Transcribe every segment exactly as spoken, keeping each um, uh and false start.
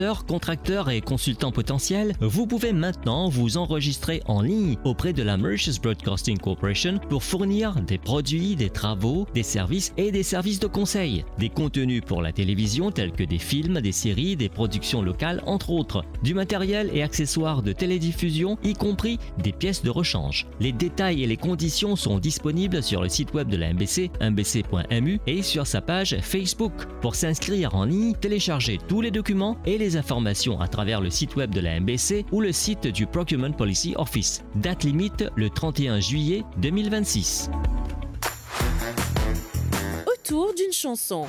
Contracteurs et consultants potentiels, vous pouvez maintenant vous enregistrer en ligne auprès de la Mauritius Broadcasting Corporation pour fournir des produits, des travaux, des services et des services de conseil. Des contenus pour la télévision tels que des films, des séries, des productions locales entre autres. Du matériel et accessoires de télédiffusion, y compris des pièces de rechange. Les détails et les conditions sont disponibles sur le site web de la M B C, m b c point m u et sur sa page Facebook. Pour s'inscrire en ligne, téléchargez tous les documents et les informations à travers le site web de la M B C ou le site du Procurement Policy Office. Date limite le trente et un juillet deux mille vingt-six. Autour d'une chanson.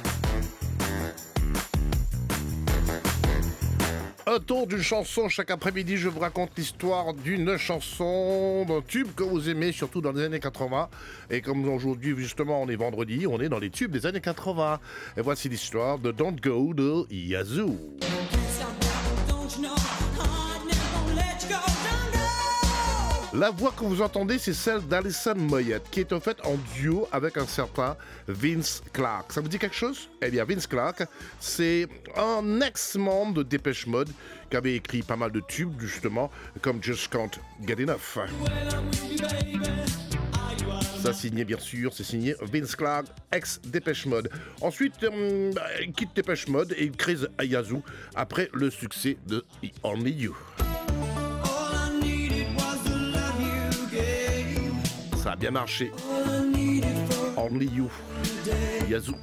Autour d'une chanson, chaque après-midi, je vous raconte l'histoire d'une chanson, d'un tube que vous aimez, surtout dans les années quatre-vingts. Et comme aujourd'hui, justement, on est vendredi, on est dans les tubes des années quatre-vingts. Et voici l'histoire de Don't Go de Yazoo. La voix que vous entendez, c'est celle d'Alison Moyet, qui est en fait en duo avec un certain Vince Clarke. Ça vous dit quelque chose? Eh bien, Vince Clarke, c'est un ex-membre de Depeche Mode qui avait écrit pas mal de tubes, justement, comme Just Can't Get Enough. Ça signé, bien sûr, c'est signé Vince Clarke, ex-Depeche Mode. Ensuite, euh, il quitte Depeche Mode et il crée Yazoo après le succès de Only You. Ça a bien marché. Only You. Yazoo.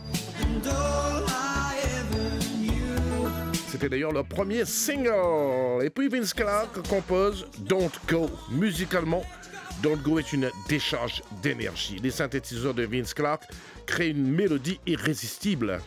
C'était d'ailleurs leur premier single. Et puis Vince Clarke compose Don't Go. Musicalement, Don't Go est une décharge d'énergie. Les synthétiseurs de Vince Clarke créent une mélodie irrésistible.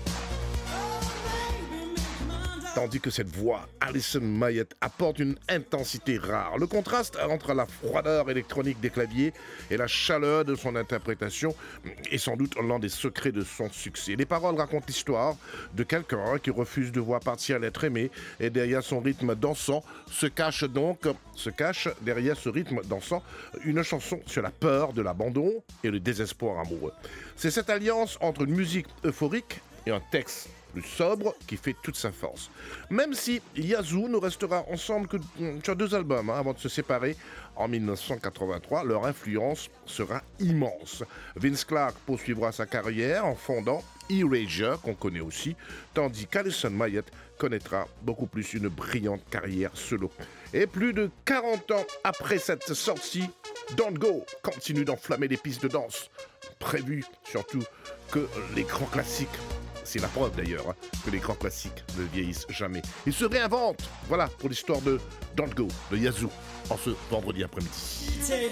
Tandis que cette voix, Alison Moyet, apporte une intensité rare. Le contraste entre la froideur électronique des claviers et la chaleur de son interprétation est sans doute l'un des secrets de son succès. Les paroles racontent l'histoire de quelqu'un qui refuse de voir partir l'être aimé et derrière son rythme dansant se cache donc, se cache derrière ce rythme dansant une chanson sur la peur de l'abandon et le désespoir amoureux. C'est cette alliance entre une musique euphorique et un texte plus sobre qui fait toute sa force. Même si Yazoo ne restera ensemble que sur deux albums hein, avant de se séparer en dix-neuf cent quatre-vingt-trois, leur influence sera immense. Vince Clarke poursuivra sa carrière en fondant Erasure, qu'on connaît aussi, tandis qu'Alison Moyet connaîtra beaucoup plus une brillante carrière solo. Et plus de quarante ans après cette sortie, Don't Go continue d'enflammer les pistes de danse. Prévu surtout que les grands classiques, c'est la preuve d'ailleurs, hein, que les grands classiques ne vieillissent jamais. Ils se réinventent. Voilà pour l'histoire de Don't Go, de Yazoo, en ce vendredi après-midi.